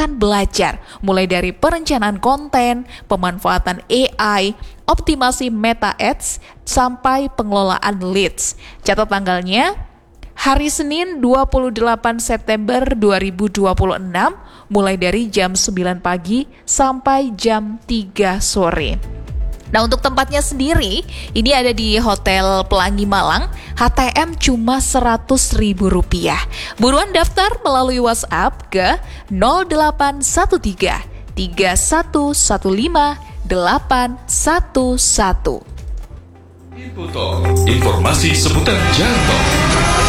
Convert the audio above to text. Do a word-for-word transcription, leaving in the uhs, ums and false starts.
akan belajar mulai dari perencanaan konten, pemanfaatan A I, optimasi meta ads, sampai pengelolaan leads. Catat tanggalnya, hari Senin dua puluh delapan September dua ribu dua puluh enam, mulai dari jam sembilan pagi sampai jam tiga sore. Nah, untuk tempatnya sendiri, ini ada di Hotel Pelangi Malang, H T M cuma seratus ribu rupiah. Buruan daftar melalui WhatsApp ke nol delapan satu tiga tiga satu satu lima delapan satu satu. Info Talk, informasi seputar jalan tol.